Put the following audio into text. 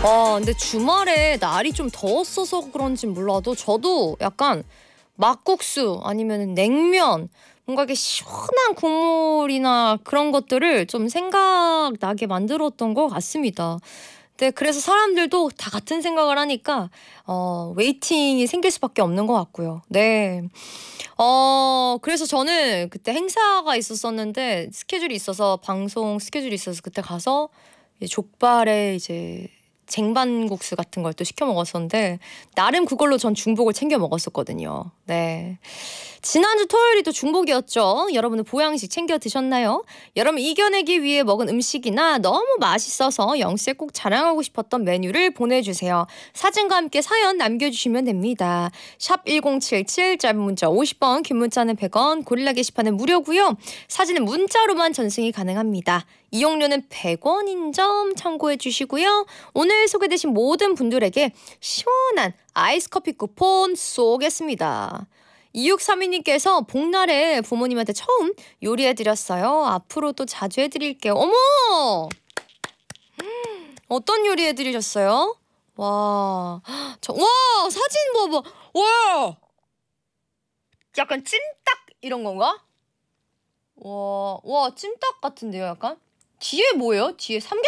근데 주말에 날이 좀 더웠어서 그런진 몰라도 저도 약간 막국수 아니면 냉면 뭔가 이렇게 시원한 국물이나 그런 것들을 좀 생각나게 만들었던 것 같습니다. 네, 그래서 사람들도 다 같은 생각을 하니까 웨이팅이 생길 수밖에 없는 것 같고요. 네. 그래서 저는 그때 행사가 있었었는데 스케줄이 있어서 방송 스케줄이 있어서 그때 가서 족발에 이제 쟁반국수 같은 걸 또 시켜 먹었었는데 나름 그걸로 전 중복을 챙겨 먹었었거든요. 네. 지난주 토요일이 또 중복이었죠. 여러분은 보양식 챙겨 드셨나요? 여러분 이겨내기 위해 먹은 음식이나 너무 맛있어서 영수에 꼭 자랑하고 싶었던 메뉴를 보내주세요. 사진과 함께 사연 남겨주시면 됩니다. 샵 1077 짧은 문자 50원 긴 문자는 100원 고릴라 게시판은 무료고요. 사진은 문자로만 전송이 가능합니다. 이용료는 100원인 점 참고해 주시고요. 오늘 소개되신 모든 분들에게 시원한 아이스 커피 쿠폰 쏘겠습니다. 2632님께서 복날에 부모님한테 처음 요리해드렸어요. 앞으로 또 자주 해드릴게요. 어머! 어떤 요리 해드리셨어요? 와, 와, 사진 봐봐. 와! 약간 찜닭 이런 건가? 와, 찜닭 같은데요, 약간? 뒤에 뭐예요? 뒤에 삼겹